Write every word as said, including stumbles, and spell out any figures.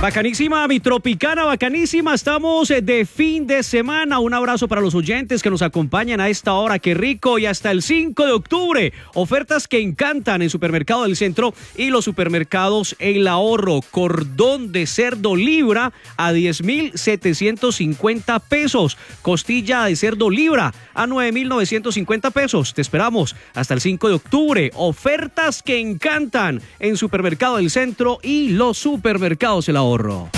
Bacanísima, mi tropicana, bacanísima. Estamos de fin de semana. Un abrazo para los oyentes que nos acompañan a esta hora. Qué rico. Y hasta el cinco de octubre. Ofertas que encantan en Supermercado del Centro y los supermercados El Ahorro. Cordón de cerdo libra a diez mil setecientos cincuenta pesos. Costilla de cerdo libra a nueve mil novecientos cincuenta pesos. Te esperamos hasta el cinco de octubre. Ofertas que encantan en Supermercado del Centro y los supermercados El Ahorro.